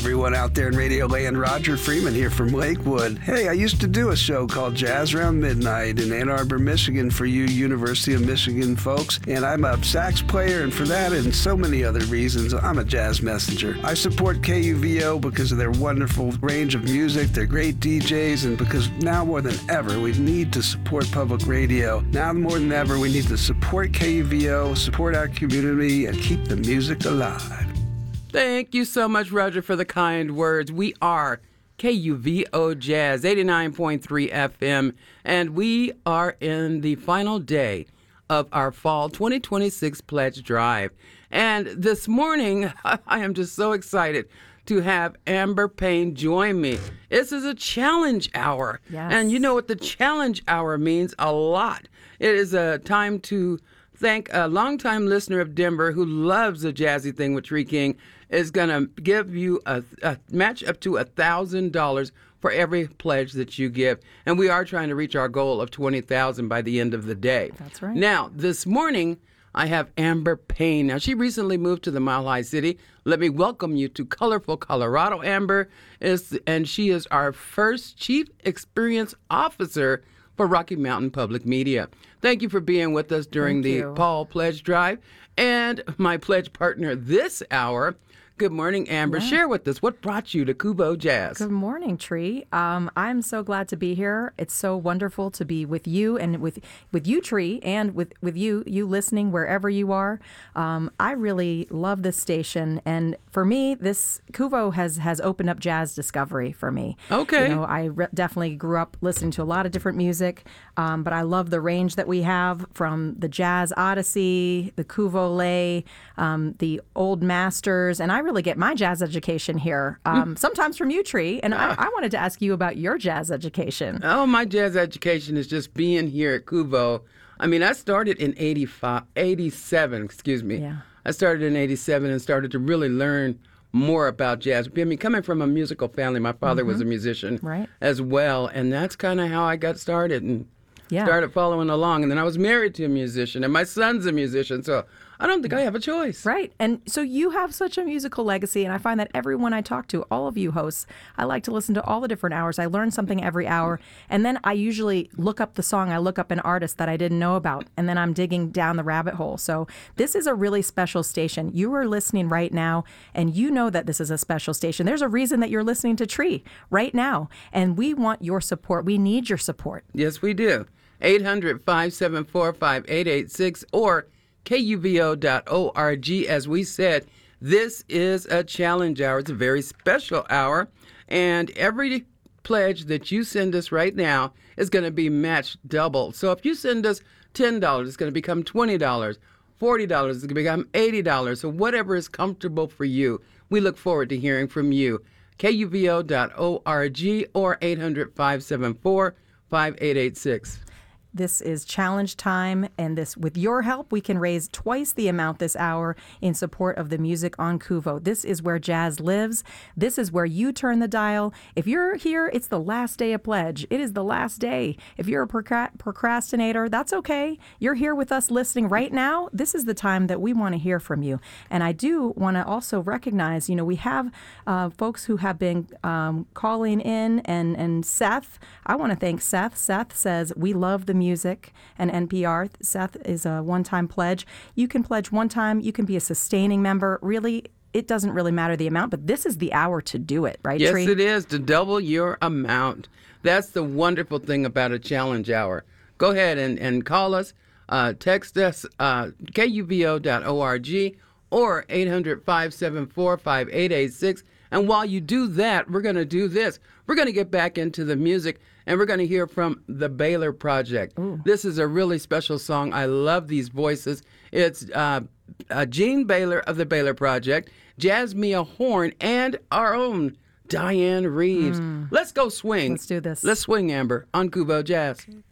everyone out there in Radio Land. Roger Freeman here from Lakewood. Hey, I used to do a show called Jazz Around Midnight in Ann Arbor, Michigan for you University of Michigan folks. And I'm a sax player, and for that and so many other reasons, I'm a jazz messenger. I support KUVO because of their wonderful range of music, their great DJs, and because now more than ever, we need to support public radio. Now more than ever, we need to support KUVO, support our community, and keep the music alive. Thank you so much, Roger, for the kind words. We are KUVO Jazz, 89.3 FM, and we are in the final day of our Fall 2026 Pledge Drive. And this morning, I am just so excited to have Amber Payne join me. This is a challenge hour. Yes. And you know what the challenge hour means? A lot. It is a time to thank a longtime listener of Denver who loves the jazzy thing with Tree King, is going to give you a match up to $1,000 for every pledge that you give. And we are trying to reach our goal of $20,000 by the end of the day. That's right. Now, this morning, I have Amber Payne. Now, she recently moved to the Mile High City. Let me welcome you to colorful Colorado. Amber and she is our first Chief Experience Officer for Rocky Mountain Public Media. Thank you for being with us during the Fall Pledge Drive. And my pledge partner this hour. Good morning, Amber. Yeah. Share with us what brought you to KUVO Jazz. Good morning, Tree. I'm so glad to be here. It's so wonderful to be with you and with you, Tree, and with you listening wherever you are. I really love this station, and for me, this KUVO has opened up jazz discovery for me. Okay. You know, I definitely grew up listening to a lot of different music, but I love the range that we have from the Jazz Odyssey, the KUVO Lay, the Old Masters, and I really get my jazz education here, sometimes from you, Tree. And I wanted to ask you about your jazz education. Oh, my jazz education is just being here at KUVO. I mean, I started in 87, excuse me. Yeah. I started in 87 and started to really learn more about jazz. I mean, coming from a musical family, my father was a musician as well. And that's kind of how I got started and started following along. And then I was married to a musician, and my son's a musician. So I don't think I have a choice. Right. And so you have such a musical legacy, and I find that everyone I talk to, all of you hosts, I like to listen to all the different hours. I learn something every hour, and then I usually look up the song. I look up an artist that I didn't know about, and then I'm digging down the rabbit hole. So this is a really special station. You are listening right now, and you know that this is a special station. There's a reason that you're listening to Tree right now, and we want your support. We need your support. Yes, we do. 800-574-5886 or KUVO.org. As we said, this is a challenge hour. It's a very special hour. And every pledge that you send us right now is going to be matched double. So if you send us $10, it's going to become $20. $40 is going to become $80. So whatever is comfortable for you, we look forward to hearing from you. KUVO.org or 800-574-5886. This is challenge time, and with your help, we can raise twice the amount this hour in support of the music on KUVO. This is where jazz lives. This is where you turn the dial. If you're here, it's the last day of pledge. It is the last day. If you're a procrastinator, that's okay. You're here with us listening right now. This is the time that we want to hear from you. And I do want to also recognize, we have folks who have been calling in, and Seth, I want to thank Seth. Seth says, we love the music and NPR. Seth is a one-time pledge. You can pledge one time. You can be a sustaining member. Really, it doesn't really matter the amount, but this is the hour to do it, right, Yes, Tree? it is, to double your amount. That's the wonderful thing about a challenge hour. Go ahead and call us, text us, KUVO.org or 800-574-5886. And while you do that, we're going to do this. We're going to get back into the music, and we're going to hear from the Baylor Project. Ooh. This is a really special song. I love these voices. It's Gene Baylor of the Baylor Project, Jazzmeia Horn, and our own Diane Reeves. Let's go swing. Let's do this. Let's swing, Amber, on KUVO Jazz.